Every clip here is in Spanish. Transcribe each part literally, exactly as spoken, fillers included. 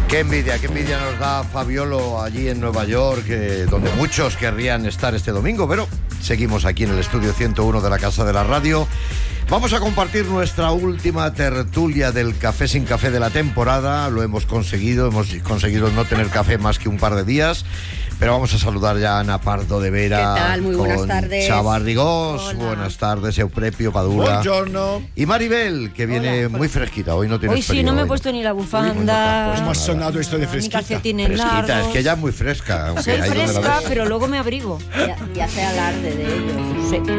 Qué envidia, qué envidia nos da Fabiolo allí en Nueva York, eh, donde muchos querrían estar este domingo, pero seguimos aquí en el estudio ciento uno de la Casa de la Radio. Vamos a compartir nuestra última tertulia del Café sin Café de la temporada. Lo hemos conseguido, hemos conseguido no tener café más que un par de días. Pero vamos a saludar ya a Ana Pardo de Vera. ¿Qué tal? Muy buenas tardes. Chava Rigós, Hola. Buenas tardes, Euprepio Padula. Buongiorno. Y Maribel, que viene Hola. muy fresquita. Hoy no tiene Hoy sí, no me he puesto ni la bufanda. ¿Cómo ha sonado esto de Ni fresquita? calcetines Fresquita, largos. es que ella es muy fresca. Aunque Soy ahí donde la fresca, ves. pero luego me abrigo. Ya, ya se alarde de ello. Sí.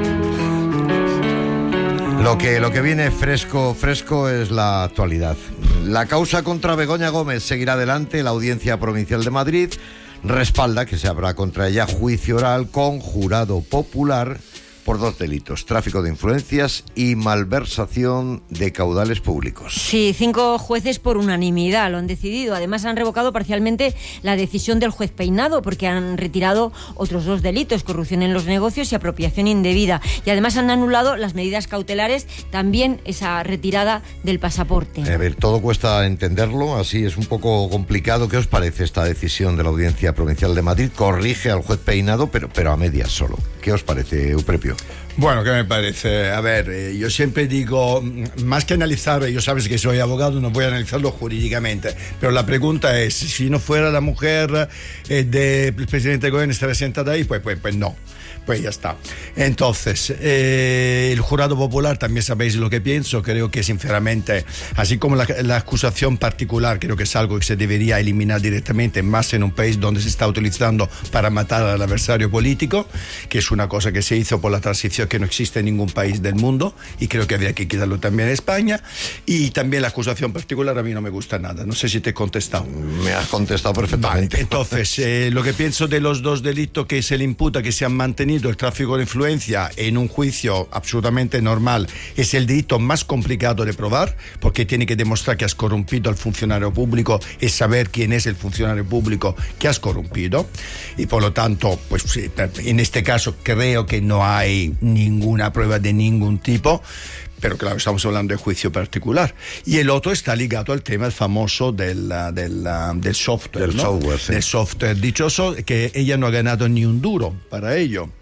Lo que, lo que viene fresco, fresco es la actualidad. La causa contra Begoña Gómez seguirá adelante. La Audiencia Provincial de Madrid respalda que se habrá contra ella juicio oral con jurado popular por dos delitos: tráfico de influencias y malversación de caudales públicos. Sí, cinco jueces por unanimidad lo han decidido. Además han revocado parcialmente la decisión del juez Peinado porque han retirado otros dos delitos: corrupción en los negocios y apropiación indebida. Y además han anulado las medidas cautelares, también esa retirada del pasaporte. A ver, todo cuesta entenderlo, así es un poco complicado. ¿Qué os parece esta decisión de la Audiencia Provincial de Madrid? Corrige al juez Peinado, pero, pero a medias solo. ¿Qué os parece, Euprepio? Bueno, ¿qué me parece? A ver, eh, yo siempre digo, más que analizar, yo sabes que soy abogado, no voy a analizarlo jurídicamente, pero la pregunta es, si no fuera la mujer eh, del presidente de gobierno estaría sentada ahí, pues, pues, pues no. Pues ya está. Entonces, eh, el jurado popular, también sabéis lo que pienso. Creo que sinceramente, así como la, la acusación particular, creo que es algo que se debería eliminar directamente, más en un país donde se está utilizando para matar al adversario político, que es una cosa que se hizo por la transición que no existe en ningún país del mundo, y creo que habría que quitarlo también en España. Y también la acusación particular a mí no me gusta nada. No sé si te he contestado. Me has contestado perfectamente. Vale, entonces, eh, lo que pienso de los dos delitos que se le imputa, que se han mantenido, el tráfico de influencia en un juicio absolutamente normal, es el delito más complicado de probar, porque tiene que demostrar que has corrompido al funcionario público y saber quién es el funcionario público que has corrompido. Y por lo tanto, pues en este caso creo que no hay ninguna prueba de ningún tipo. Pero claro, estamos hablando de juicio particular. Y el otro está ligado al tema famoso del, del, del software. Del ¿no? software, sí. Del software dichoso, que ella no ha ganado ni un duro para ello.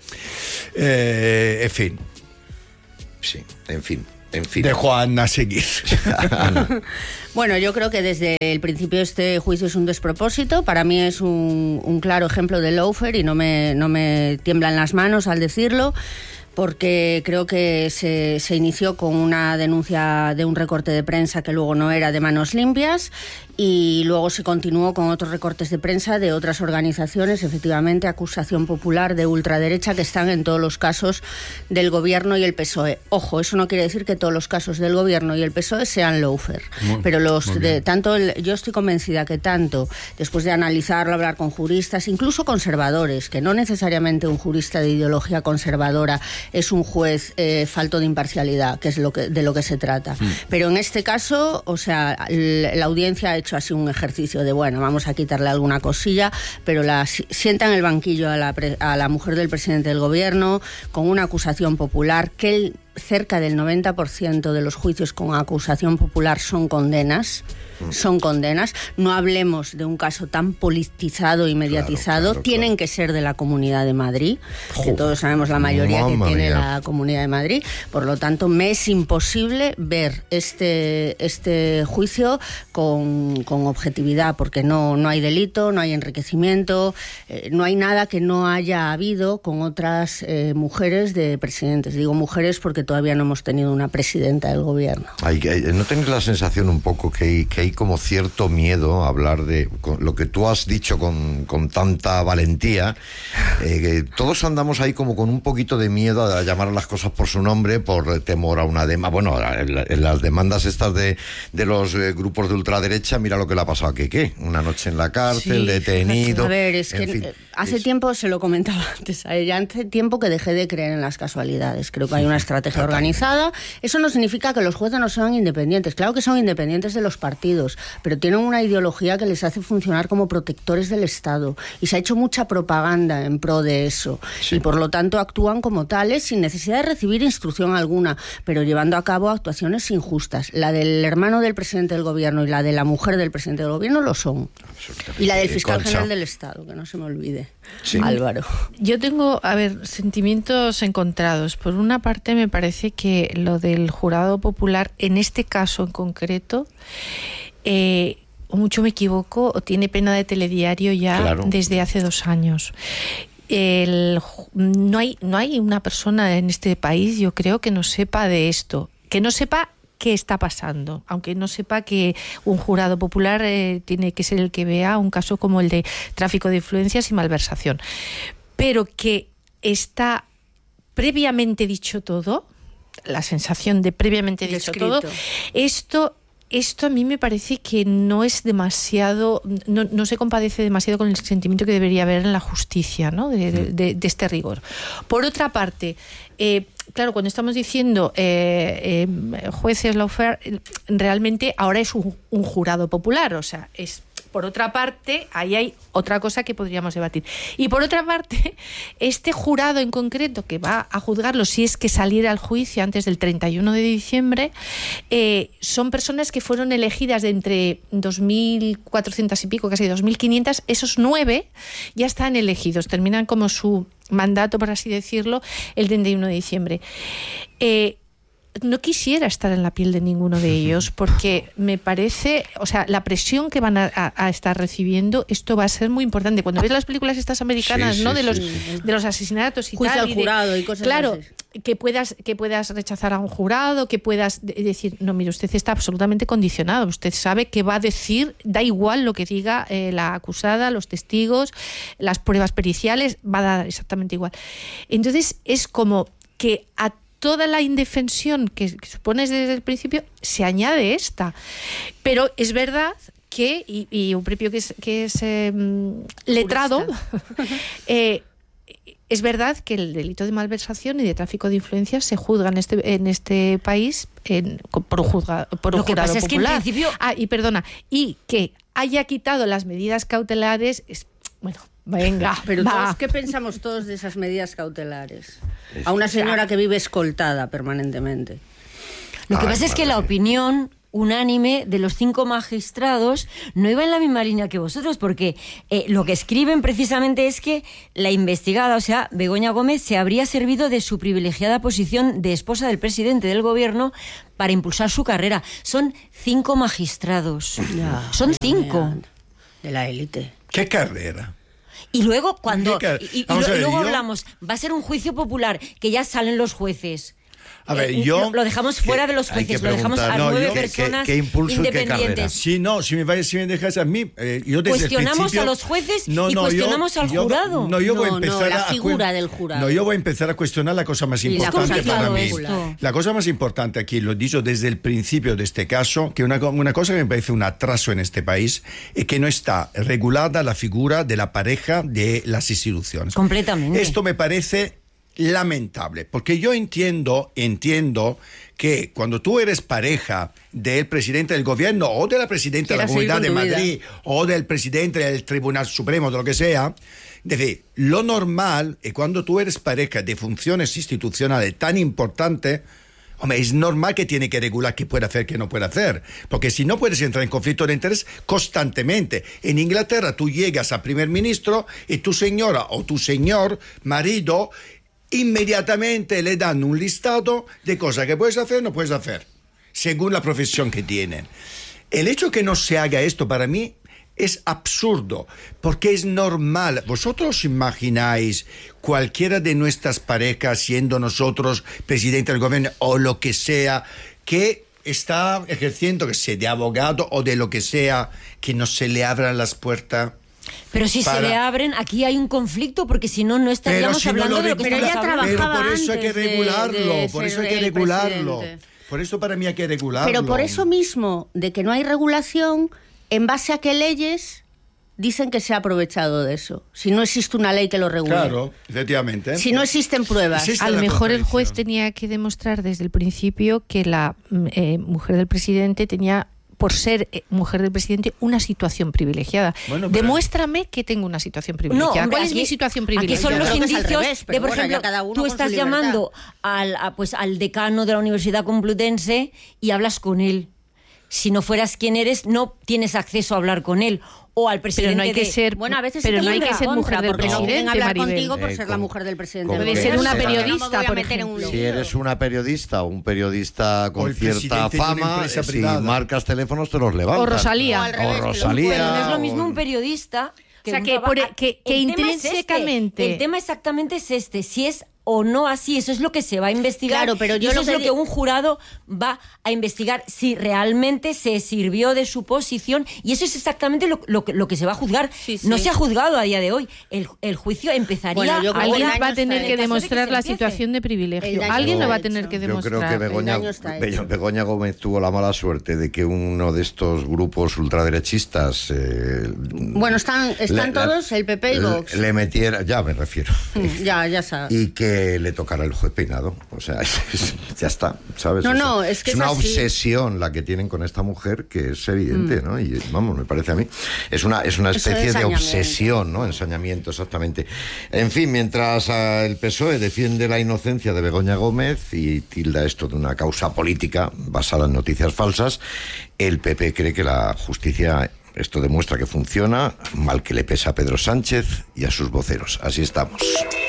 Eh, en fin. Sí, en fin, en fin. Dejo a Ana seguir. Ana. Bueno, yo creo que desde el principio este juicio es un despropósito. Para mí es un, un claro ejemplo de lawfare y no me, no me tiemblan las manos al decirlo, porque creo que se, se inició con una denuncia de un recorte de prensa que luego no era de manos limpias, y luego se continuó con otros recortes de prensa de otras organizaciones, efectivamente, acusación popular de ultraderecha, que están en todos los casos del Gobierno y el P S O E. Ojo, eso no quiere decir que todos los casos del Gobierno y el P S O E sean lawfare, Muy, pero los muy de bien. tanto el, yo estoy convencida que tanto, después de analizarlo, hablar con juristas, incluso conservadores, que no necesariamente un jurista de ideología conservadora es un juez eh, falto de imparcialidad, que es lo que, de lo que se trata. Mm. Pero en este caso, o sea, la audiencia ha hecho así un ejercicio de, bueno, vamos a quitarle alguna cosilla, pero la sienta en el banquillo a la, a la mujer del presidente del gobierno con una acusación popular, que el, cerca del noventa por ciento de los juicios con acusación popular son condenas. Son condenas. No hablemos de un caso tan politizado y mediatizado. Claro, claro, Tienen claro. que ser de la Comunidad de Madrid, que Joder, todos sabemos la mayoría que mamma tiene mía. la Comunidad de Madrid. Por lo tanto, me es imposible ver este, este juicio con, con objetividad, porque no, no hay delito, no hay enriquecimiento, eh, no hay nada que no haya habido con otras eh, mujeres de presidentes. Digo mujeres porque todavía no hemos tenido una presidenta del gobierno. Hay, hay, ¿no tenéis la sensación un poco que hay, que hay como cierto miedo a hablar de con lo que tú has dicho con, con tanta valentía? Eh, que todos andamos ahí como con un poquito de miedo a llamar a las cosas por su nombre, por temor a una demanda. Bueno, en, en las demandas estas de, de los eh, grupos de ultraderecha, mira lo que le ha pasado a Keke. Una noche en la cárcel, Sí, detenido. A ver, es que en fin. Hace es... tiempo, se lo comentaba antes a ella, hace tiempo que dejé de creer en las casualidades. Creo que hay una estrategia organizada. Eso no significa que los jueces no sean independientes. Claro que son independientes de los partidos, pero tienen una ideología que les hace funcionar como protectores del Estado. Y se ha hecho mucha propaganda en pro de eso. Sí. Y por lo tanto actúan como tales sin necesidad de recibir instrucción alguna, pero llevando a cabo actuaciones injustas. La del hermano del presidente del gobierno y la de la mujer del presidente del gobierno lo son. Y la del fiscal Concha. general del Estado, que no se me olvide. Sí. Álvaro. Yo tengo, a ver, sentimientos encontrados. Por una parte, me parece que lo del jurado popular, en este caso en concreto, eh, o mucho me equivoco, o tiene pena de telediario ya claro. desde hace dos años. El, no hay, no hay una persona en este país, yo creo, que no sepa de esto, que no sepa qué está pasando, aunque no sepa que un jurado popular eh, tiene que ser el que vea un caso como el de tráfico de influencias y malversación, pero que está previamente dicho todo, la sensación de previamente dicho Descrito. todo, esto Esto a mí me parece que no es demasiado, no, no se compadece demasiado con el sentimiento que debería haber en la justicia, ¿no? de, de, de, de este rigor. Por otra parte, eh, claro, cuando estamos diciendo eh, eh, jueces lawfare, realmente ahora es un, un jurado popular, o sea, es... Por otra parte, ahí hay otra cosa que podríamos debatir. Y por otra parte, este jurado en concreto que va a juzgarlo, si es que saliera al juicio antes del treinta y uno de diciembre, eh, son personas que fueron elegidas de entre dos mil cuatrocientas y pico, casi dos mil quinientas. Esos nueve ya están elegidos, terminan como su mandato, por así decirlo, el treinta y uno de diciembre. Eh, No quisiera estar en la piel de ninguno de ellos porque me parece, o sea, la presión que van a, a, a estar recibiendo, esto va a ser muy importante. Cuando ves las películas estas americanas, sí, sí, ¿no? De los, sí. de los asesinatos y Juicio tal. al jurado y, de, y cosas claro, así. Claro, que puedas, que puedas rechazar a un jurado, que puedas de, decir, no, mire, usted está absolutamente condicionado. Usted sabe que va a decir, da igual lo que diga eh, la acusada, los testigos, las pruebas periciales, va a dar exactamente igual. Entonces, es como que a toda la indefensión que, que supones desde el principio, se añade esta. Pero es verdad que, y, y un propio que es, que es eh, letrado, eh, es verdad que el delito de malversación y de tráfico de influencias se juzga en este, en este país en, por un, juzga, por un jurado popular. Es que en principio... Ah, y perdona, y que haya quitado las medidas cautelares, es, bueno... Venga, pero va. todos, ¿qué pensamos todos de esas medidas cautelares? A una señora que vive escoltada permanentemente. Lo que Ay, pasa es que la opinión unánime de los cinco magistrados no iba en la misma línea que vosotros, porque eh, lo que escriben precisamente es que la investigada, o sea, Begoña Gómez, se habría servido de su privilegiada posición de esposa del presidente del gobierno para impulsar su carrera. Son cinco magistrados. Ya, Son cinco. De la élite. ¿Qué carrera? Y luego cuando y, y, y, lo, y luego yo... hablamos, va a ser un juicio popular, que ya salen los jueces. A ver, eh, yo... Lo, lo dejamos fuera de los jueces, lo dejamos a no, nueve yo, personas ¿qué, qué impulso independientes. Sí, no, si me, vais, si me dejas a mí... Eh, yo desde cuestionamos el principio, a los jueces no, y no, cuestionamos yo, al yo, jurado. No, yo no, voy a empezar no, la a... figura del jurado. No, yo voy a empezar a cuestionar la cosa más importante para mí. Esto. La cosa más importante aquí, lo he dicho desde el principio de este caso, que una, una cosa que me parece un atraso en este país es que no está regulada la figura de la pareja de las instituciones. Completamente. Esto me parece... lamentable, porque yo entiendo, entiendo que cuando tú eres pareja del presidente del gobierno o de la presidenta de la Comunidad de Madrid o del presidente del Tribunal Supremo, de lo que sea, es decir, lo normal es cuando tú eres pareja de funciones institucionales tan importantes, hombre, es normal que tiene que regular qué puede hacer, qué no puede hacer. Porque si no puedes entrar en conflicto de interés constantemente. En Inglaterra tú llegas a primer ministro y tu señora o tu señor marido inmediatamente le dan un listado de cosas que puedes hacer o no puedes hacer, según la profesión que tienen. El hecho que no se haga esto para mí es absurdo, porque es normal. ¿Vosotros imagináis cualquiera de nuestras parejas, siendo nosotros presidente del gobierno o lo que sea, que está ejerciendo, que sea de abogado o de lo que sea, que no se le abran las puertas? Pero si para... se le abren, aquí hay un conflicto, porque si no, no estaríamos si hablando no lo de lo que pero estamos ella hablando. Trabajaba pero por eso hay que regularlo, de, de por eso hay que regularlo. Presidente. Por eso para mí hay que regularlo. Pero por eso mismo, de que no hay regulación, ¿en base a qué leyes dicen que se ha aprovechado de eso. Si no existe una ley que lo regule. Claro, efectivamente. Si no existen pruebas. Existe A lo la mejor el juez contradicción. tenía que demostrar desde el principio que la eh, mujer del presidente tenía, por ser eh, mujer del presidente, una situación privilegiada. Bueno, pero- Demuéstrame que tengo una situación privilegiada. hombre, ¿Cuál es aquí- mi situación Aquí privilegiada? son Yo los creo que es al indicios revés, pero de, por bueno, ya ejemplo, cada uno tú con su estás libertad. llamando al, a, pues, al decano de la Universidad Complutense y hablas con él. Si no fueras quien eres, no tienes acceso a hablar con él. O al presidente Pero no hay que de- ser, Bueno, a veces pero sí no hay te que ponen ser en mujer contra, del porque no quieren presidente, hablar Maribel. contigo por Eh, ser la con- mujer del presidente. con Puede que ser una sea- periodista, No me voy a por meter en un ejemplo. Si lío. eres una periodista o un periodista O con el cierta presidente de una fama, empresa si privada. marcas teléfonos te los levantan. O Rosalía. O al revés, O que lo- Rosalía. Pero no es lo o- mismo un periodista que O sea, un que traba- por- que- Ah, que el tema es intrínsecamente- este. El tema exactamente es este. Si es o no así, eso es lo que se va a investigar. Claro, pero y yo eso lo es que lo di- que un jurado va a investigar, si realmente se sirvió de su posición. Y eso es exactamente lo, lo, que- lo que se va a juzgar. Sí, sí. No se ha juzgado a día de hoy. El, el juicio empezaría Bueno, yo creo que Alguien el daño va a está tener en que el caso de que demostrar se la empiece. situación de El privilegio. daño Alguien está lo va a hecho. tener que Yo creo demostrar. que El Begoña, daño está Be- hecho. Begoña Gómez tuvo la mala suerte de que uno de estos grupos ultraderechistas. eh, Bueno, están, están le- todos, el P P y le- Vox. Le metiera, ya me refiero. Mm, Ya, ya sabes. Y que le tocara el juez Peinado. O sea, ya está, ¿sabes? No, O sea, no, es que es una así. obsesión la que tienen con esta mujer que es evidente, ¿no? Y vamos, me parece a mí. Es una, es una Eso especie es de ensañamiento. obsesión, ¿no? Ensañamiento, exactamente. En fin, mientras ah, el P S O E defiende la inocencia de Begoña Gómez y tilda esto de una causa política basada en noticias falsas, el P P cree que la justicia. Esto demuestra que funciona, mal que le pesa a Pedro Sánchez y a sus voceros. Así estamos.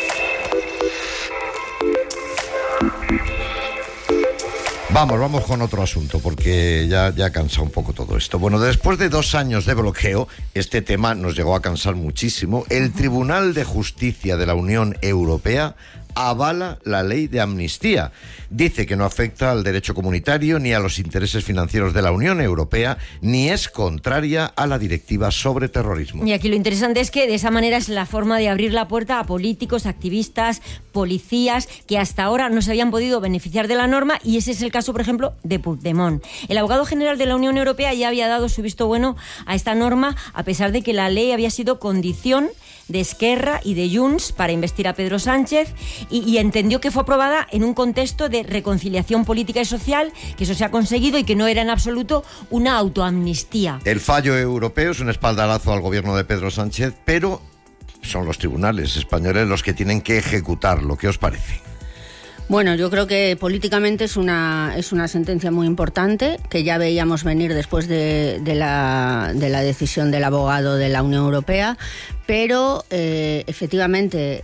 Vamos, vamos con otro asunto, porque ya, ya cansa un poco todo esto. Bueno, después de dos años de bloqueo, este tema nos llegó a cansar muchísimo. El Tribunal de Justicia de la Unión Europea avala la ley de amnistía. Dice que no afecta al derecho comunitario ni a los intereses financieros de la Unión Europea, ni es contraria a la directiva sobre terrorismo. Y aquí lo interesante es que de esa manera es la forma de abrir la puerta a políticos, activistas, policías que hasta ahora no se habían podido beneficiar de la norma, y ese es el caso, por ejemplo, de Puigdemont. El abogado general de la Unión Europea ya había dado su visto bueno a esta norma, a pesar de que la ley había sido condición de Esquerra y de Junts para investir a Pedro Sánchez, y, y entendió que fue aprobada en un contexto de reconciliación política y social, que eso se ha conseguido y que no era en absoluto una autoamnistía. El fallo europeo es un espaldarazo al gobierno de Pedro Sánchez, pero son los tribunales españoles los que tienen que ejecutarlo. ¿Qué os parece? Bueno, yo creo que políticamente es una, es una sentencia muy importante, que ya veíamos venir después de, de, la, de la decisión del abogado de la Unión Europea, pero eh, efectivamente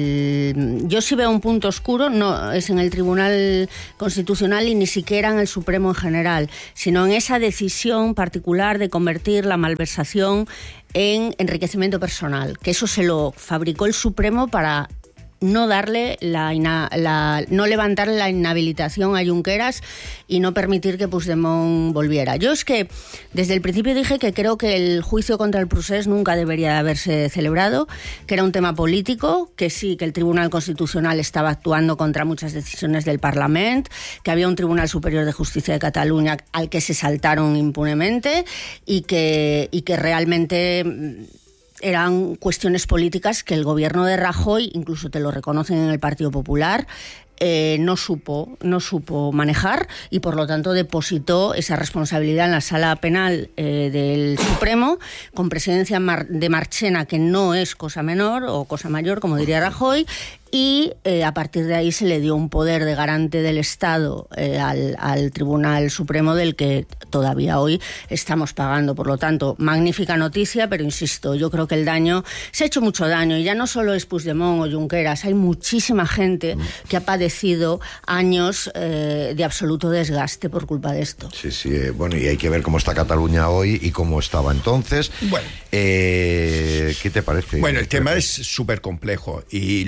el, yo sí veo un punto oscuro, no es en el Tribunal Constitucional y ni siquiera en el Supremo en general, sino en esa decisión particular de convertir la malversación en enriquecimiento personal, que eso se lo fabricó el Supremo para no darle la, ina, la no levantar la inhabilitación a Junqueras y no permitir que Puigdemont volviera. Yo es que desde el principio dije que creo que el juicio contra el Procés nunca debería haberse celebrado, que era un tema político, que sí, que el Tribunal Constitucional estaba actuando contra muchas decisiones del Parlamento, que había un Tribunal Superior de Justicia de Cataluña al que se saltaron impunemente y que, y que realmente eran cuestiones políticas que el gobierno de Rajoy, incluso te lo reconocen en el Partido Popular, eh, no supo, no supo manejar, y por lo tanto depositó esa responsabilidad en la Sala Penal eh, del Supremo, con presidencia de Marchena, que no es cosa menor o cosa mayor, como diría Rajoy, y eh, a partir de ahí se le dio un poder de garante del Estado eh, al, al Tribunal Supremo, del que todavía hoy estamos pagando. Por lo tanto, magnífica noticia, pero insisto, yo creo que el daño, se ha hecho mucho daño, y ya no solo es Puigdemont o Junqueras, hay muchísima gente que ha padecido años eh, de absoluto desgaste por culpa de esto. Sí, sí, eh, bueno, y hay que ver cómo está Cataluña hoy y cómo estaba entonces. Bueno. Eh, ¿qué te parece? Bueno, el tema es súper complejo, y lo, a mí lo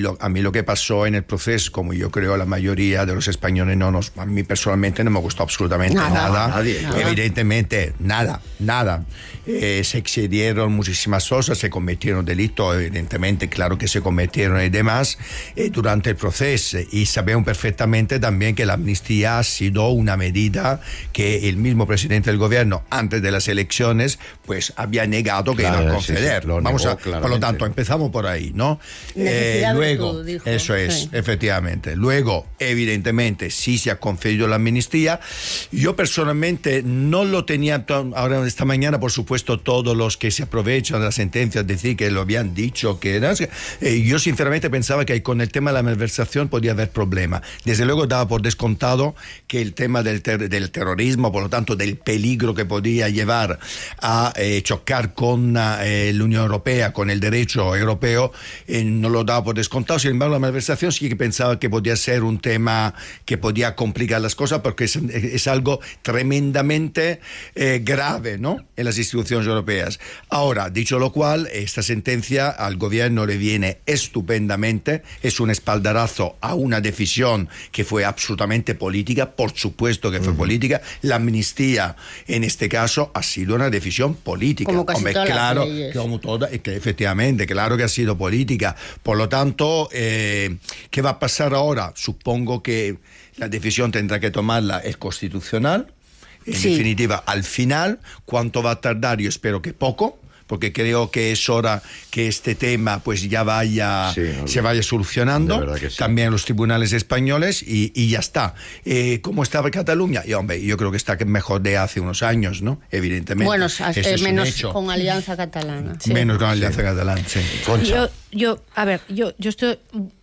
lo que pasó en el proceso, como yo creo la mayoría de los españoles, no nos, a mí personalmente no me gustó absolutamente nada, nada. Nadie, nada. Evidentemente nada, nada. Eh, se excedieron muchísimas cosas, se cometieron delitos, evidentemente, claro que se cometieron y demás eh, durante el proceso, y sabemos perfectamente también que la amnistía ha sido una medida que el mismo presidente del gobierno antes de las elecciones pues había negado que claro, iba a conceder. sí, sí, lo Vamos negó, a, por lo tanto, empezamos por ahí, ¿no? Eh, luego, virtud, dijo. eso es, Sí. efectivamente. Luego, evidentemente, sí se ha concedido la amnistía. Yo personalmente no lo tenía, ahora esta mañana, por supuesto, todos los que se aprovechan de la sentencia decir que lo habían dicho, que era, eh, yo sinceramente pensaba que con el tema de la malversación podía haber problema. Desde luego daba por descontado que el tema del, ter del terrorismo, por lo tanto del peligro que podía llevar a eh, chocar con eh, la Unión Europea, con el derecho europeo, eh, no lo daba por descontado. Sin embargo, la malversación sí que pensaba que podía ser un tema que podía complicar las cosas, porque es, es algo tremendamente eh, grave, ¿no?, en las instituciones europeas. Ahora, dicho lo cual, esta sentencia al gobierno le viene estupendamente, es un espaldarazo a una decisión que fue absolutamente política, por supuesto que fue uh-huh. política. La amnistía, en este caso, ha sido una decisión política. Como casi Hombre, todas claro, las leyes. como toda, que efectivamente, claro que ha sido política. Por lo tanto, eh, ¿qué va a pasar ahora? Supongo que la decisión tendrá que tomarla el Constitucional. En sí. definitiva, al final, ¿cuánto va a tardar? Yo espero que poco, porque creo que es hora que este tema pues ya vaya, sí, no, se vaya solucionando, sí. también en los tribunales españoles, y, y ya está. Eh, ¿Cómo estaba Cataluña? Y, hombre, yo creo que está mejor de hace unos años, ¿no? Evidentemente. Bueno, eh, menos con Alianza Catalana. Sí. Menos con Alianza sí. Catalana, sí. Yo, yo, a ver, yo, yo estoy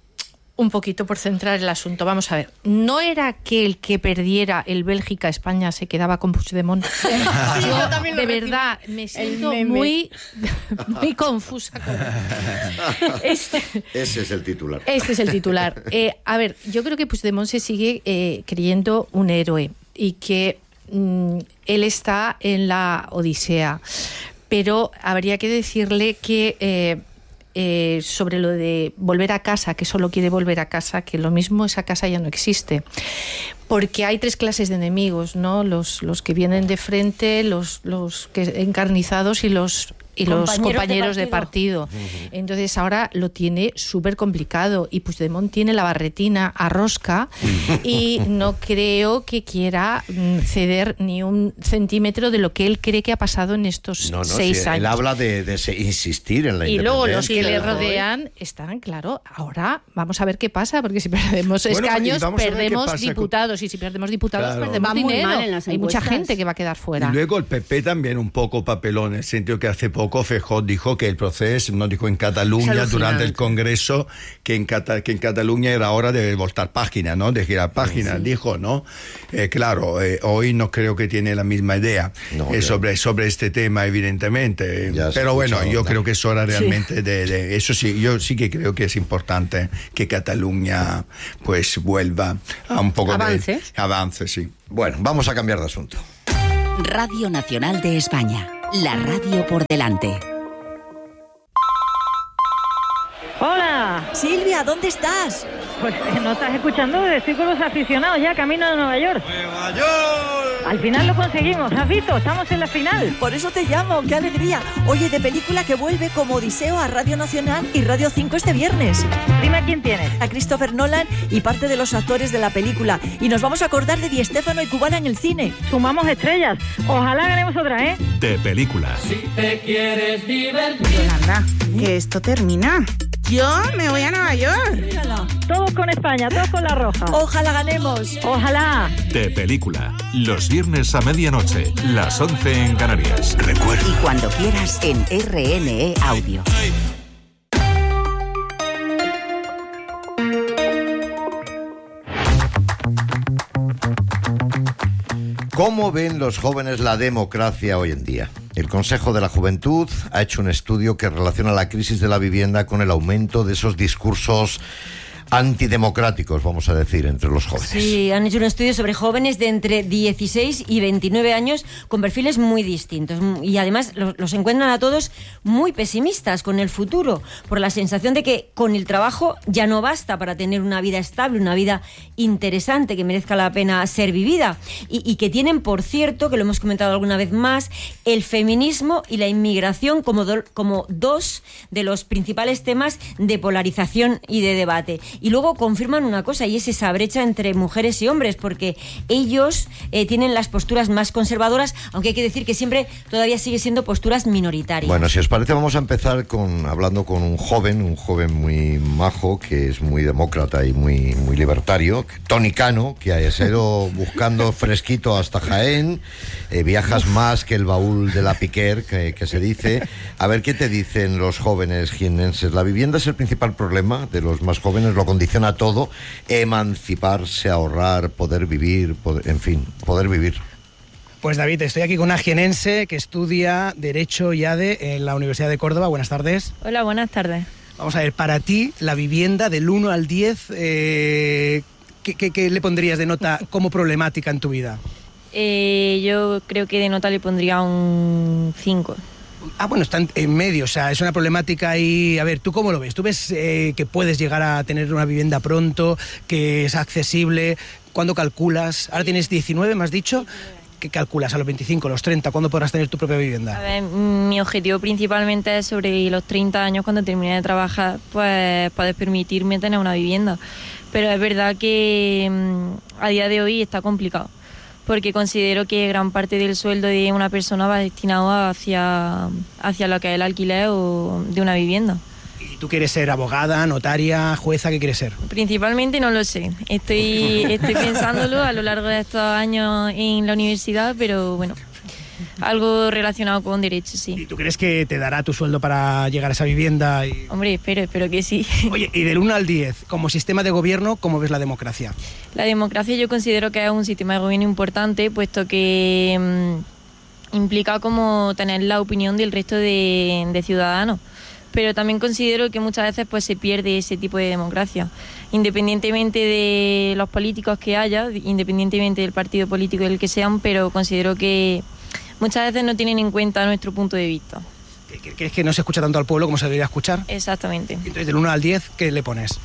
un poquito por centrar el asunto. Vamos a ver, ¿no era que el que perdiera el Bélgica-España se quedaba con Puigdemont? Sí, yo, yo también lo de verdad, me siento muy, muy confusa con este, Ese es el titular. Este es el titular. Eh, a ver, yo creo que Puigdemont se sigue eh, creyendo un héroe y que mm, él está en la odisea. Pero habría que decirle que... Eh, Eh, sobre lo de volver a casa, que solo quiere volver a casa, que lo mismo esa casa ya no existe. Porque hay tres clases de enemigos, ¿no? Los, los que vienen de frente, los, los que encarnizados y los y los compañeros, compañeros de partido. De partido. Uh-huh. Entonces ahora lo tiene súper complicado y Puigdemont tiene la barretina a rosca y no creo que quiera ceder ni un centímetro de lo que él cree que ha pasado en estos no, no, seis sí, años. Él habla de, de insistir en la y independencia. Y luego los que le rodean están, claro, ahora vamos a ver qué pasa, porque si perdemos bueno, escaños, perdemos diputados, con... y si perdemos diputados, claro. perdemos dinero. Hay mucha gente que va a quedar fuera. Y luego el P P también un poco papelón, en el sentido que hace poco Feijóo dijo que el proceso, no dijo en Cataluña durante el Congreso, que en, Cata, que en Cataluña era hora de voltar página, ¿no? De girar página, sí. dijo, ¿no? Eh, claro, eh, hoy no creo que tiene la misma idea no, eh, sobre, sobre este tema, evidentemente. Ya Pero bueno, yo creo que es hora realmente sí. de, de... Eso sí, yo sí que creo que es importante que Cataluña pues vuelva a un poco avance. de... Avance, sí. Bueno, vamos a cambiar de asunto. Radio Nacional de España, la radio por delante. ¡Hola! Silvia, ¿dónde estás? Pues no estás escuchando, estoy con los aficionados ya camino de Nueva York. ¡Nueva York! Al final lo conseguimos, ¿has visto? Estamos en la final. Por eso te llamo, qué alegría. Oye, de película que vuelve como Odiseo a Radio Nacional y Radio cinco este viernes. Dime a quién tienes. A Christopher Nolan y parte de los actores de la película. Y nos vamos a acordar de Di Stéfano y Cubana en el cine. Sumamos estrellas. Ojalá ganemos otra, ¿eh? De película. Si te quieres divertir. Yolanda, que esto termina. Yo me voy a Nueva York. Mírala. Todos con España, todos con la roja. Ojalá ganemos. Ojalá. De película. Los viernes a medianoche, las once en Canarias. Recuerda. Y cuando quieras en R N E Audio. ¿Cómo ven los jóvenes la democracia hoy en día? El Consejo de la Juventud ha hecho un estudio que relaciona la crisis de la vivienda con el aumento de esos discursos antidemocráticos, vamos a decir, entre los jóvenes. Sí, han hecho un estudio sobre jóvenes de entre dieciséis y veintinueve años con perfiles muy distintos y además los, los encuentran a todos muy pesimistas con el futuro, por la sensación de que con el trabajo ya no basta para tener una vida estable, una vida interesante que merezca la pena ser vivida y, y que tienen, por cierto, que lo hemos comentado alguna vez más, el feminismo y la inmigración como, do, como dos de los principales temas de polarización y de debate. Y luego confirman una cosa, y es esa brecha entre mujeres y hombres, porque ellos eh, tienen las posturas más conservadoras, aunque hay que decir que siempre todavía sigue siendo posturas minoritarias. Bueno, si os parece, vamos a empezar con hablando con un joven, un joven muy majo, que es muy demócrata y muy, muy libertario, Tony Cano, que ha ido buscando fresquito hasta Jaén, eh, viajas más que el baúl de la Piquer, que, que se dice. A ver, ¿qué te dicen los jóvenes jiennenses? La vivienda es el principal problema de los más jóvenes, lo condiciona todo, emanciparse, ahorrar, poder vivir, poder, en fin, poder vivir. Pues David, estoy aquí con una jienense que estudia Derecho y A D E en la Universidad de Córdoba. Buenas tardes. Hola, buenas tardes. Vamos a ver, para ti, la vivienda del uno al diez, eh, ¿qué, qué, ¿qué le pondrías de nota como problemática en tu vida? Eh, yo creo que de nota le pondría un cinco. Ah, bueno, está en medio, o sea, es una problemática ahí. A ver, ¿tú cómo lo ves? ¿Tú ves eh, que puedes llegar a tener una vivienda pronto, que es accesible? ¿Cuándo calculas? Ahora tienes diecinueve, me has dicho. ¿Qué calculas? ¿A los veinticinco, los treinta? ¿Cuándo podrás tener tu propia vivienda? A ver, mi objetivo principalmente es sobre los treinta años, cuando termine de trabajar, pues poder permitirme tener una vivienda. Pero es verdad que mmm, a día de hoy está complicado, porque considero que gran parte del sueldo de una persona va destinado hacia, hacia lo que es el alquiler o de una vivienda. ¿Y tú quieres ser abogada, notaria, jueza? ¿Qué quieres ser? Principalmente no lo sé. Estoy, estoy pensándolo a lo largo de estos años en la universidad, pero bueno, algo relacionado con derecho, sí. ¿Y tú crees que te dará tu sueldo para llegar a esa vivienda? Y... Hombre, espero, espero que sí. Oye, y del uno al diez, como sistema de gobierno, ¿cómo ves la democracia? La democracia yo considero que es un sistema de gobierno importante, puesto que mmm, implica como tener la opinión del resto de, de ciudadanos. Pero también considero que muchas veces pues se pierde ese tipo de democracia, independientemente de los políticos que haya, independientemente del partido político del que sean, pero considero que muchas veces no tienen en cuenta nuestro punto de vista. ¿Crees que no se escucha tanto al pueblo como se debería escuchar? Exactamente. Entonces, del uno al diez, ¿qué le pones?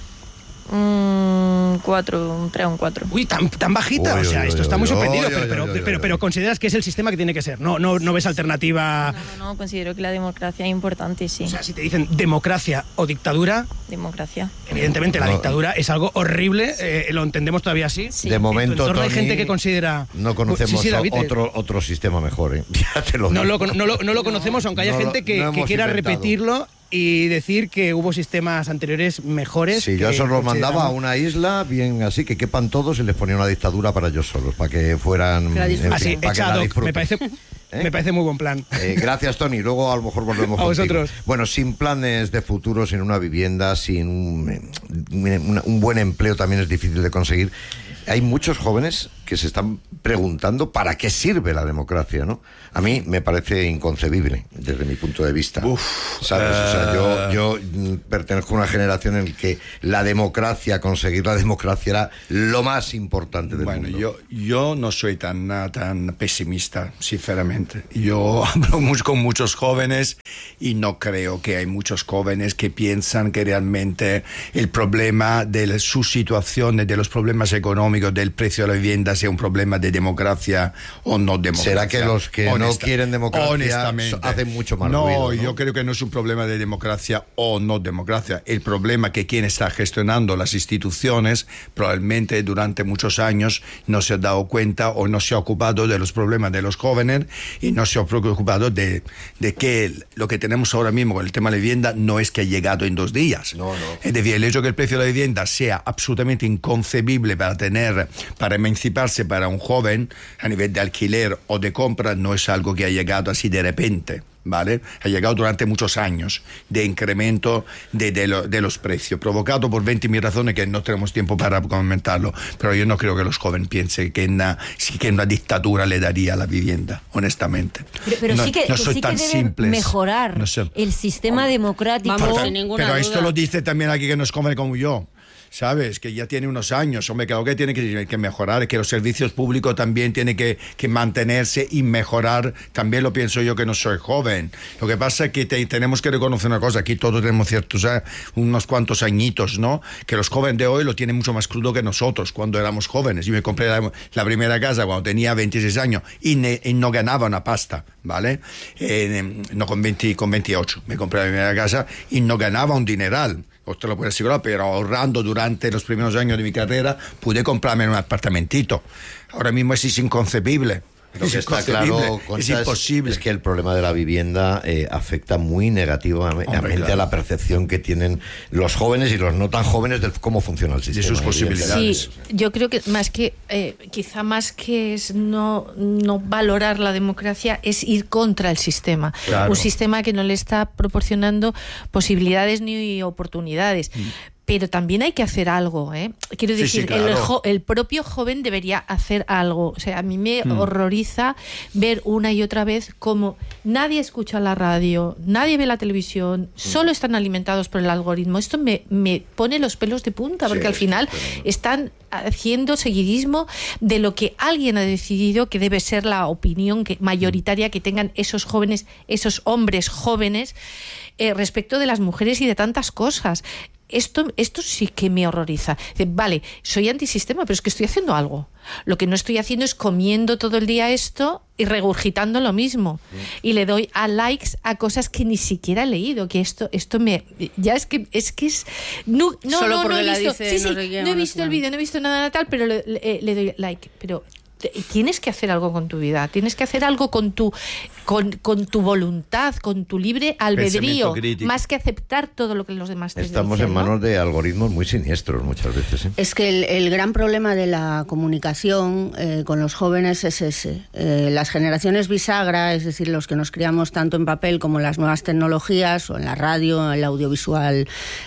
Un cuatro, un tres, un cuatro. Uy, tan, tan bajita, uy, o sea, uy, esto uy, está muy uy, sorprendido, uy, pero, uy, pero, uy, pero, pero, pero consideras que es el sistema que tiene que ser, no, no, no ves alternativa. No, no, no, considero que la democracia es importante, sí. O sea, si te dicen democracia o dictadura. Democracia. Evidentemente la no. dictadura es algo horrible, eh, lo entendemos todavía así. Sí. De momento, Tony, hay gente que considera. No conocemos sí, sí, David, otro, otro sistema mejor, ¿eh? Ya te lo no digo. Lo, no, lo, no lo conocemos, aunque haya no, gente que, no que quiera inventado. repetirlo y decir que hubo sistemas anteriores mejores. Sí, yo eso los mandaba a una isla, bien así, que quepan todos y les ponía una dictadura para ellos solos, para que fueran... Así, echado, me parece... ¿Eh? Me parece muy buen plan. Eh, gracias, Tony. Luego a lo mejor volvemos a contigo. vosotros. Bueno, sin planes de futuro, sin una vivienda, sin un, un, un buen empleo también es difícil de conseguir. Hay muchos jóvenes que se están preguntando para qué sirve la democracia, ¿no? A mí me parece inconcebible, desde mi punto de vista. Uf, ¿sabes? Uh... O sea, yo, yo pertenezco a una generación en la que la democracia, conseguir la democracia era lo más importante del bueno, mundo. Bueno, yo, yo no soy tan, tan pesimista, sinceramente. Yo hablo mucho con muchos jóvenes y no creo que hay muchos jóvenes que piensan que realmente el problema de su situación, de los problemas económicos, del precio de la vivienda, sea un problema de democracia o no democracia. ¿Será que los que Honesta, no quieren democracia hacen mucho más no, ruido? No, yo creo que no es un problema de democracia o no democracia. El problema es que quien está gestionando las instituciones probablemente durante muchos años no se ha dado cuenta o no se ha ocupado de los problemas de los jóvenes y no se ha preocupado de, de que lo que tenemos ahora mismo con el tema de la vivienda no es que ha llegado en dos días. No, no. Es decir, el hecho que el precio de la vivienda sea absolutamente inconcebible para tener, para emanciparse para un joven a nivel de alquiler o de compra no es algo que ha llegado así de repente, ¿vale? Ha llegado durante muchos años de incremento de, de, lo, de los precios, provocado por veinte mil razones que no tenemos tiempo para comentarlo, pero yo no creo que los jóvenes piensen que una, que una dictadura le daría la vivienda, honestamente. Pero, pero no, sí que, no que soy sí tan que simple. mejorar no sé. el sistema democrático. Vamos, sin ninguna pero duda. esto lo dice también aquí que no es joven como yo. ¿sabes? Que ya tiene unos años. Hombre, claro que tiene que, que mejorar, que los servicios públicos también tienen que, que mantenerse y mejorar. También lo pienso yo, que no soy joven. Lo que pasa es que te, tenemos que reconocer una cosa. Aquí todos tenemos ciertos, eh, unos cuantos añitos, ¿no? Que los jóvenes de hoy lo tienen mucho más crudo que nosotros cuando éramos jóvenes. Yo me compré la, la primera casa cuando tenía veintiséis años y, ne, y no ganaba una pasta, ¿vale? Eh, no con, veinte, con veintiocho. Me compré la primera casa y no ganaba un dineral. Usted lo puede asegurar, pero ahorrando durante los primeros años de mi carrera pude comprarme un apartamentito. Ahora mismo es inconcebible. Lo que está claro, Concha, es imposible. Es, es que el problema de la vivienda eh, afecta muy negativamente Hombre, claro. a la percepción que tienen los jóvenes y los no tan jóvenes de cómo funciona el sistema. De sus posibilidades. Sí, yo creo que más que, eh, quizá más que es no, no valorar la democracia, es ir contra el sistema. Claro. Un sistema que no le está proporcionando posibilidades ni oportunidades. Mm. Pero también hay que hacer algo, ¿eh? Quiero decir, sí, sí, claro. el, jo- el propio joven debería hacer algo. O sea, a mí me mm. horroriza ver una y otra vez cómo nadie escucha la radio, nadie ve la televisión, mm. solo están alimentados por el algoritmo. Esto me, me pone los pelos de punta, porque sí, al final pero... están haciendo seguidismo de lo que alguien ha decidido que debe ser la opinión que, mayoritaria que tengan esos jóvenes, esos hombres jóvenes, eh, respecto de las mujeres y de tantas cosas. Esto, esto sí que me horroriza. Vale, soy antisistema, pero es que estoy haciendo algo. Lo que no estoy haciendo es comiendo todo el día esto y regurgitando lo mismo. Sí. Y le doy a likes a cosas que ni siquiera he leído. Que esto, esto me... Ya es que es... que es no, no, Solo no, porque no he la visto, dice, sí, no sí, sé qué, no he visto no el vídeo, no he visto nada tal, pero le, le, le doy like. Pero... tienes que hacer algo con tu vida, tienes que hacer algo con tu con, con tu voluntad, con tu libre albedrío, más que aceptar todo lo que los demás te Estamos dicen, en ¿no? manos de algoritmos muy siniestros muchas veces. ¿eh? Es que el, el gran problema de la comunicación eh, con los jóvenes es ese. Eh, las generaciones bisagra, es decir, los que nos criamos tanto en papel como en las nuevas tecnologías, o en la radio, en el audiovisual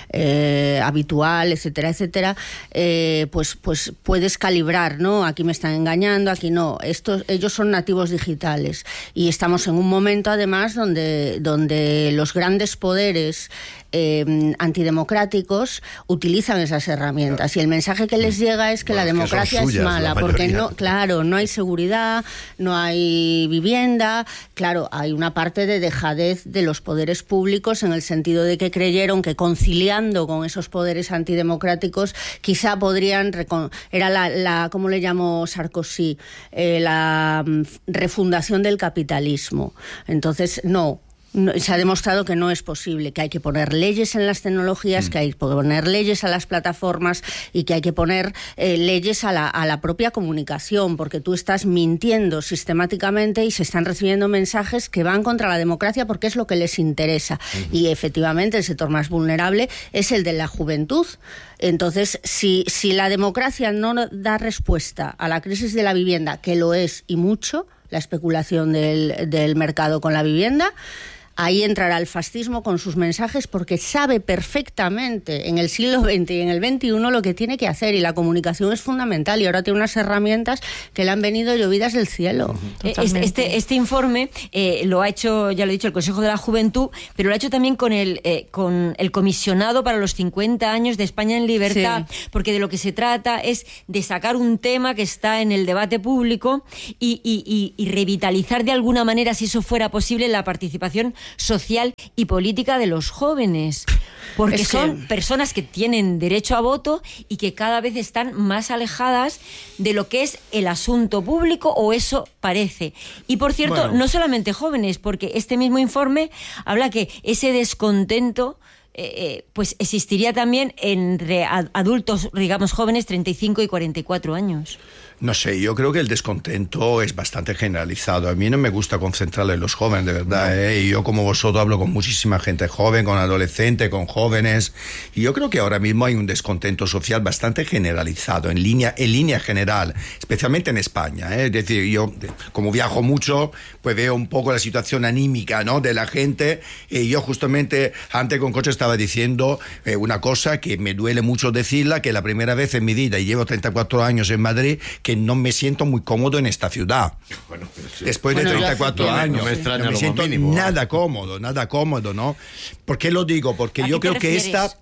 eh, habitual, etcétera, etcétera, eh, pues, pues puedes calibrar, ¿no? Aquí me están engañando, aquí no. Estos, ellos son nativos digitales y estamos en un momento además donde, donde los grandes poderes eh, antidemocráticos utilizan esas herramientas y el mensaje que les llega es que bueno, la democracia que es, suyas, es mala porque no, claro, no hay seguridad, no hay vivienda, claro, hay una parte de dejadez de los poderes públicos en el sentido de que creyeron que conciliando con esos poderes antidemocráticos quizá podrían, era la, la ¿cómo le llamó Sarkozy? Eh, la um, refundación del capitalismo. Entonces, no. No, se ha demostrado que no es posible, que hay que poner leyes en las tecnologías, mm. que hay que poner leyes a las plataformas y que hay que poner eh, leyes a la, a la propia comunicación, porque tú estás mintiendo sistemáticamente y se están recibiendo mensajes que van contra la democracia porque es lo que les interesa. Mm. Y efectivamente el sector más vulnerable es el de la juventud. Entonces, si, si la democracia no da respuesta a la crisis de la vivienda, que lo es y mucho, la especulación del, del mercado con la vivienda, ahí entrará el fascismo con sus mensajes porque sabe perfectamente en el siglo veinte y en el veintiuno lo que tiene que hacer y la comunicación es fundamental y ahora tiene unas herramientas que le han venido llovidas del cielo. Este, este, este informe eh, lo ha hecho, ya lo he dicho, el Consejo de la Juventud, pero lo ha hecho también con el, eh, con el comisionado para los cincuenta años de España en Libertad, sí. Porque de lo que se trata es de sacar un tema que está en el debate público y, y, y, y revitalizar de alguna manera, si eso fuera posible, la participación social y política de los jóvenes, porque es que... son personas que tienen derecho a voto y que cada vez están más alejadas de lo que es el asunto público, o eso parece. Y por cierto, bueno. no solamente jóvenes, porque este mismo informe habla que ese descontento Eh, eh, pues existiría también entre adultos, digamos jóvenes, treinta y cinco y cuarenta y cuatro años. No sé, yo creo que el descontento es bastante generalizado. A mí no me gusta concentrarlo en los jóvenes, de verdad. No. ¿eh? Y yo, como vosotros, hablo con muchísima gente joven, con adolescentes, con jóvenes. Y yo creo que ahora mismo hay un descontento social bastante generalizado, en línea, en línea general, especialmente en España. ¿eh? Es decir, yo, como viajo mucho, pues veo un poco la situación anímica, ¿no?, de la gente. Y yo justamente, antes con Concha estaba diciendo eh, una cosa que me duele mucho decirla, que la primera vez en mi vida, y llevo treinta y cuatro años en Madrid, que no me siento muy cómodo en esta ciudad. Bueno, sí. Después bueno, de treinta y cuatro años, no me, extraña no me siento mínimo, nada cómodo, nada cómodo, ¿no? ¿Por qué lo digo? Porque yo creo que esta...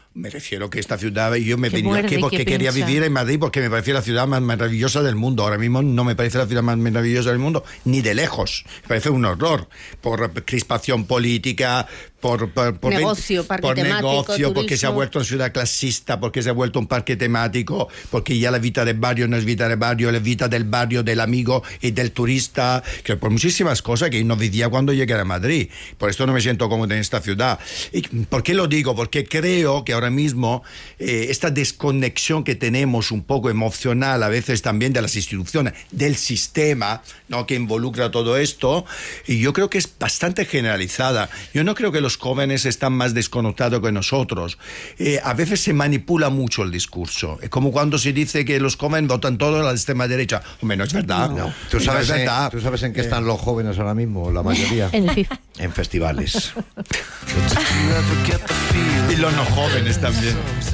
Me refiero que esta ciudad, yo me he Que venido muerde, aquí porque que quería pincha. vivir en Madrid, porque me parece la ciudad más maravillosa del mundo. Ahora mismo no me parece la ciudad más maravillosa del mundo, ni de lejos. Me parece un horror por crispación política, por, por, por Negocio, parque por temático, negocio, porque se ha turismo. vuelto una ciudad clasista, porque se ha vuelto un parque temático, porque ya la vida del barrio no es vida del barrio, es vida del barrio, del amigo y del turista, que por muchísimas cosas que no vivía cuando llegué a Madrid. Por esto no me siento cómodo en esta ciudad. ¿Y por qué lo digo? Porque creo que ahora mismo eh, esta desconexión que tenemos un poco emocional, a veces también de las instituciones, del sistema, ¿no?, que involucra todo esto, y yo creo que es bastante generalizada. Yo no creo que los jóvenes están más desconectados que nosotros. Eh, a veces se manipula mucho el discurso. Es como cuando se dice que los jóvenes votan todos a la extrema derecha. Hombre, no es verdad. No. ¿Tú, No sabes es en, verdad. ¿Tú sabes en qué están los jóvenes ahora mismo, la mayoría? En el FIFA. En festivales. Y los no jóvenes también.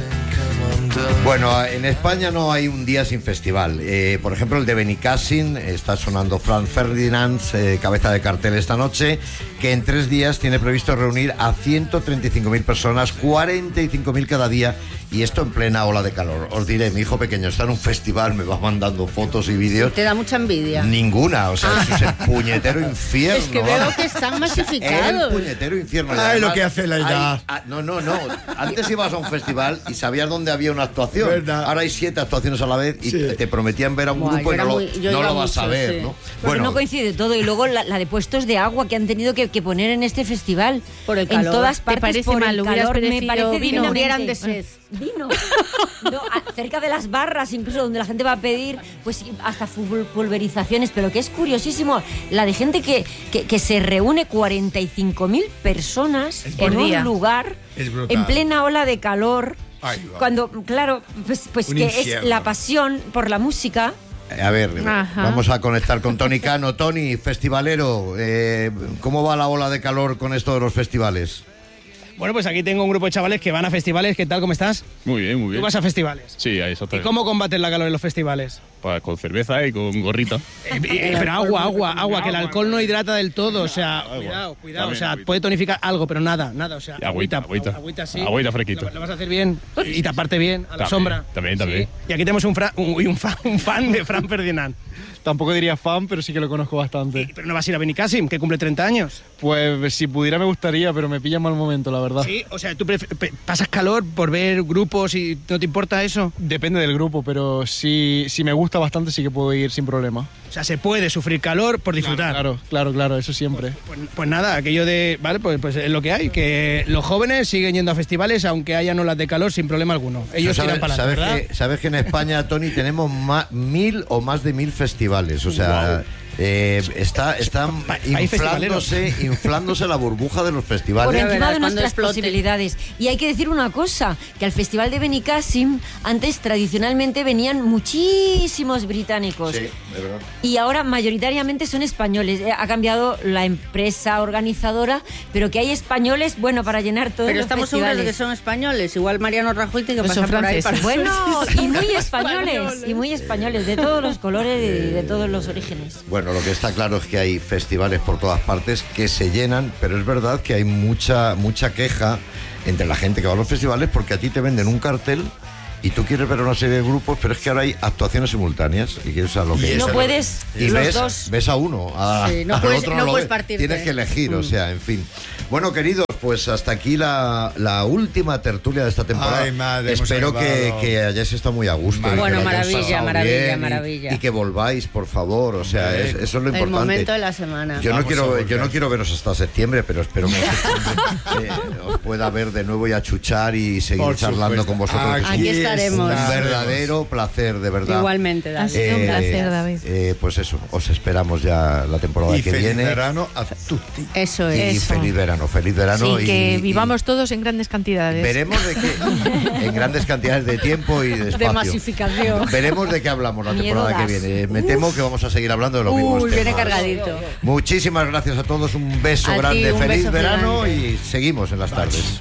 Bueno, en España no hay un día sin festival. Eh, por ejemplo, el de Benicàssim, está sonando Franz Ferdinand, eh, cabeza de cartel esta noche, que en tres días tiene previsto reunir a ciento treinta y cinco mil personas, cuarenta y cinco mil cada día, y esto en plena ola de calor. Os diré, mi hijo pequeño está en un festival, me va mandando fotos y vídeos. Te da mucha envidia. Ninguna, o sea, eso es el puñetero infierno. Es que veo que están masificados. El puñetero infierno. Y Ay, además, lo que hace la edad. hay- ah, no, no, no. Antes ibas a un festival y sabías dónde había una actuación. ¿Verdad? Ahora hay siete actuaciones a la vez y Sí. te, te prometían ver a un Buah, grupo yo y no, era lo, muy- yo no iba lo vas a mucho, ver, sí. ¿no? Porque no coincide todo. Y luego la, la de puestos de agua que han tenido que, que poner en este festival. Por el En calor. todas ¿Te partes parece por mal? el ¿Hubieras calor. Me preferido parece vino? divinamente. Murieran de sed. Vino. No, a- cerca de las barras, incluso donde la gente va a pedir, pues hasta fu- pulverizaciones. Pero que es curiosísimo, la de gente que, que, que se reúne cuarenta y cinco mil personas Es en por un día. lugar, Es brutal. en plena ola de calor. Ay, va. Cuando, claro, pues, pues Un que infierno. es la pasión por la música. A ver, Ajá. vamos a conectar con Tony Cano. Tony, festivalero, eh, ¿cómo va la ola de calor con esto de los festivales? Bueno, pues aquí tengo un grupo de chavales que van a festivales. ¿Qué tal? ¿Cómo estás? Muy bien, muy bien. ¿Tú vas a festivales? Sí, ahí ¿Y exactamente. cómo combates la calor en los festivales? Pues con cerveza y con gorrita. Eh, eh, pero agua, agua, agua, que el alcohol no hidrata del todo, o sea, cuidado, cuidado, o También sea, agüita. puede tonificar algo, pero nada, nada, o sea, Y agüita, agüita. agüita sí. Agüita fresquita. Lo, lo vas a hacer bien y taparte bien a la También, sombra. también, también. Sí. Y aquí tenemos un, fra- un, uy, un, fan, un fan de Fran Ferdinand. Tampoco diría fan, pero sí que lo conozco bastante. Pero no vas a ir a Benicàssim, que cumple treinta años. Pues si pudiera me gustaría, pero me pilla en mal momento, la verdad. Sí, o sea, tú pref- pe- pasas calor por ver grupos y no te importa eso. Depende del grupo, pero si, si me gusta bastante sí que puedo ir sin problema. O sea, se puede sufrir calor por disfrutar. Claro, claro, claro, eso siempre. Pues, pues nada, aquello de, vale, pues, pues es lo que hay, que los jóvenes siguen yendo a festivales aunque hayan olas de calor sin problema alguno. Ellos ¿Sabes, tiran para sabes adelante, ¿verdad? que, sabes que en España, Tony, tenemos ma- mil o más de mil festivales. O sea, eh, está, están hay festivaleros. inflándose, inflándose la burbuja de los festivales. Por encima verás, de cuando nuestras explote. posibilidades. Y hay que decir una cosa, que al Festival de Benicàssim antes tradicionalmente venían muchísimos británicos. Sí, de verdad. Y ahora mayoritariamente son españoles. Eh, Ha cambiado la empresa organizadora, pero que hay españoles, bueno, para llenar todos Pero los estamos seguros de que festivales. son españoles. Igual Mariano Rajoy tiene que No son pasar por ahí para franceses. Bueno, Sí, y muy son españoles, y muy españoles, de todos los colores y de todos los orígenes. Bueno, lo que está claro es que hay festivales por todas partes que se llenan, pero es verdad que hay mucha, mucha queja entre la gente que va a los festivales porque a ti te venden un cartel y tú quieres ver una serie de grupos, pero es que ahora hay actuaciones simultáneas y quieres a lo que Y no es. puedes y los ves, dos. ves a uno, a, Sí, no al puedes- otro no lo puedes ves. partirte. Tienes que elegir, Mm. o sea, en fin. Bueno, queridos, pues hasta aquí la, la última tertulia de esta temporada. Ay, madre, hemos Espero que, acabado. que hayáis estado muy a gusto. y que Bueno, lo hayáis maravilla, pasado maravilla, bien y- maravilla. Y, que volváis, por favor, o sea, es- eso es lo importante. El momento de la semana. Yo no, Vamos a quiero, volver. yo no quiero veros hasta septiembre, pero espero que en septiembre, eh, os pueda ver de nuevo y achuchar y seguir Por charlando supuesto. con vosotros. que es Aquí un- estaremos. Un verdadero placer, de verdad. Igualmente, David. Ha sido un placer, David. eh, pues eso, os esperamos ya la temporada Y que feliz viene. verano a tutti. Eso Y es. Eso. feliz verano, feliz verano. Sí, y, que y vivamos todos en grandes cantidades. veremos de qué, en grandes cantidades de tiempo y de espacio. De masificación. Veremos de qué hablamos la Miedo temporada que das. viene. Me temo que vamos a seguir hablando de los mismos Uy, viene temas. cargadito. Muchísimas gracias a todos, un beso A ti, grande, un feliz beso verano gigante. y seguimos en las tardes.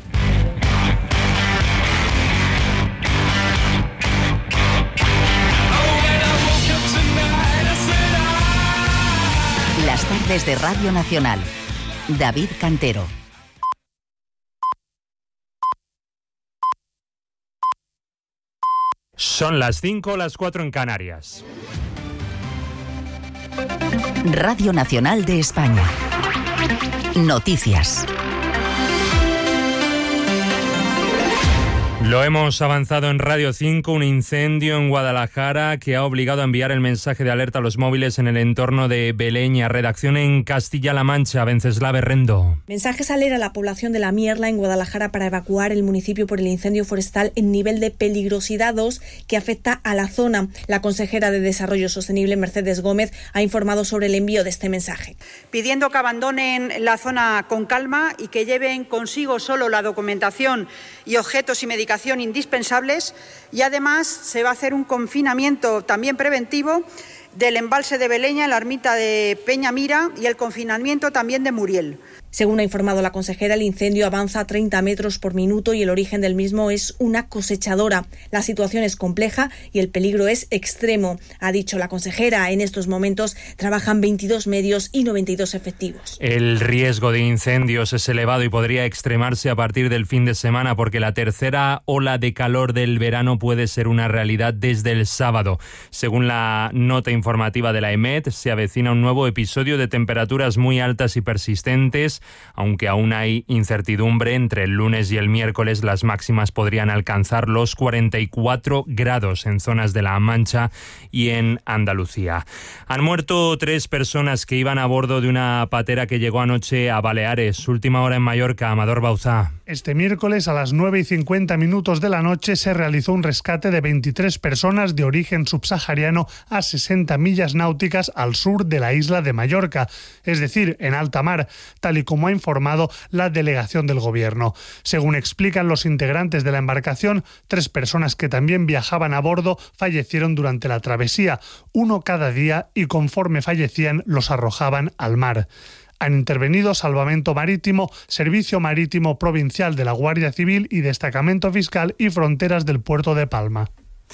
Las tardes de Radio Nacional. David Cantero. Son las cinco, las cuatro en Canarias. Radio Nacional de España. Noticias. Lo hemos avanzado en Radio cinco, un incendio en Guadalajara que ha obligado a enviar el mensaje de alerta a los móviles en el entorno de Beleña. Redacción en Castilla-La Mancha, Venceslava Herrendo. Mensajes al a la población de La Mierla en Guadalajara para evacuar el municipio por el incendio forestal en nivel de peligrosidad dos que afecta a la zona. La consejera de Desarrollo Sostenible, Mercedes Gómez, ha informado sobre el envío de este mensaje. Pidiendo que abandonen la zona con calma y que lleven consigo solo la documentación y objetos y medicación indispensables, y además se va a hacer un confinamiento también preventivo del embalse de Beleña, la ermita de Peñamira y el confinamiento también de Muriel. Según ha informado la consejera, el incendio avanza a treinta metros por minuto y el origen del mismo es una cosechadora. La situación es compleja y el peligro es extremo, ha dicho la consejera. En estos momentos trabajan veintidós medios y noventa y dos efectivos. El riesgo de incendios es elevado y podría extremarse a partir del fin de semana porque la tercera ola de calor del verano puede ser una realidad desde el sábado. Según la nota informativa de la EMET, se avecina un nuevo episodio de temperaturas muy altas y persistentes. Aunque aún hay incertidumbre, entre el lunes y el miércoles las máximas podrían alcanzar los cuarenta y cuatro grados en zonas de La Mancha y en Andalucía. Han muerto tres personas que iban a bordo de una patera que llegó anoche a Baleares. Última hora en Mallorca, Amador Bauzá. Este miércoles a las nueve y cincuenta minutos de la noche se realizó un rescate de veintitrés personas de origen subsahariano a sesenta millas náuticas al sur de la isla de Mallorca, es decir, en alta mar, tal y como ha informado la delegación del Gobierno. Según explican los integrantes de la embarcación, tres personas que también viajaban a bordo fallecieron durante la travesía, uno cada día, y conforme fallecían los arrojaban al mar. Han intervenido Salvamento Marítimo, Servicio Marítimo Provincial de la Guardia Civil y Destacamento Fiscal y Fronteras del Puerto de Palma.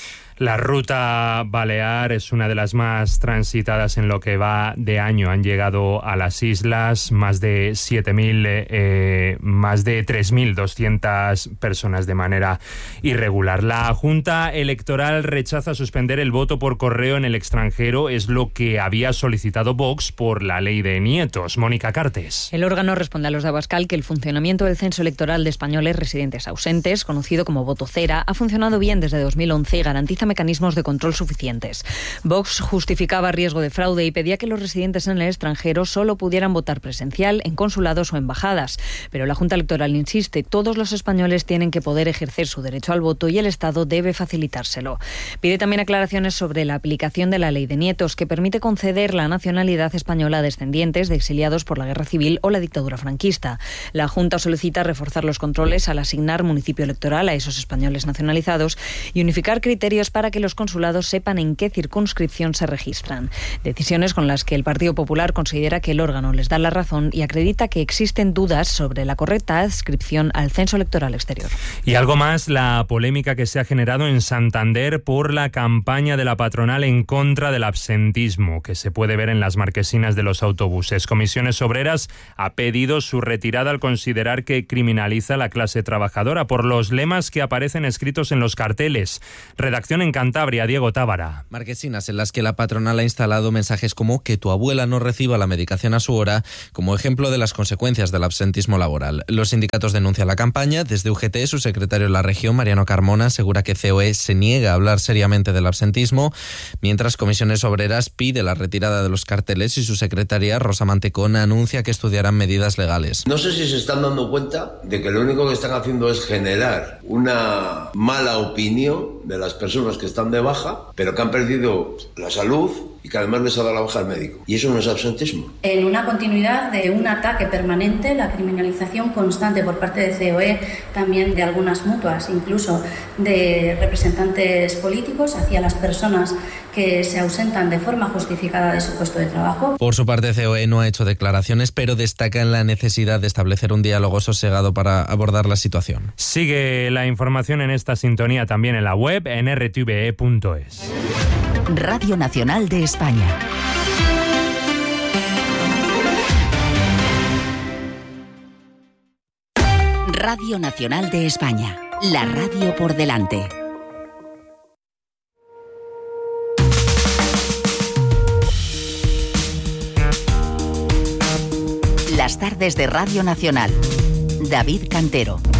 La ruta balear es una de las más transitadas en lo que va de año. Han llegado a las islas más de siete mil, eh, más de tres mil doscientas personas de manera irregular. La Junta Electoral rechaza suspender el voto por correo en el extranjero. Es lo que había solicitado Vox por la ley de nietos. Mónica Cartes. El órgano responde a los de Abascal que el funcionamiento del censo electoral de españoles residentes ausentes, conocido como voto cera, ha funcionado bien desde dos mil once y garantiza mecanismos de control suficientes. Vox justificaba riesgo de fraude y pedía que los residentes en el extranjero solo pudieran votar presencial en consulados o embajadas. Pero la Junta Electoral insiste, todos los españoles tienen que poder ejercer su derecho al voto y el Estado debe facilitárselo. Pide también aclaraciones sobre la aplicación de la ley de nietos, que permite conceder la nacionalidad española a descendientes de exiliados por la guerra civil o la dictadura franquista. La Junta solicita reforzar los controles al asignar municipio electoral a esos españoles nacionalizados y unificar criterios para que los consulados sepan en qué circunscripción se registran. Decisiones con las que el Partido Popular considera que el órgano les da la razón y acredita que existen dudas sobre la correcta adscripción al censo electoral exterior. Y algo más, la polémica que se ha generado en Santander por la campaña de la patronal en contra del absentismo, que se puede ver en las marquesinas de los autobuses. Comisiones Obreras ha pedido su retirada al considerar que criminaliza a la clase trabajadora por los lemas que aparecen escritos en los carteles. Redacción en Cantabria, Diego Tábara. Marquesinas en las que la patronal ha instalado mensajes como que tu abuela no reciba la medicación a su hora, como ejemplo de las consecuencias del absentismo laboral. Los sindicatos denuncian la campaña. Desde U G T, su secretario de la región, Mariano Carmona, asegura que C O E se niega a hablar seriamente del absentismo, mientras Comisiones Obreras pide la retirada de los carteles y su secretaria, Rosa Mantecón, anuncia que estudiarán medidas legales. No sé si se están dando cuenta de que lo único que están haciendo es generar una mala opinión de las personas que están de baja, pero que han perdido la salud y que además les ha dado la baja al médico. Y eso no es absentismo. En una continuidad de un ataque permanente, la criminalización constante por parte de C O E, también de algunas mutuas, incluso de representantes políticos hacia las personas que se ausentan de forma justificada de su puesto de trabajo. Por su parte, C O E no ha hecho declaraciones, pero destaca en la necesidad de establecer un diálogo sosegado para abordar la situación. Sigue la información en esta sintonía también en la web en r t v e punto es. Radio Nacional de España. Radio Nacional de España. La radio por delante. desde Radio Nacional. David Cantero.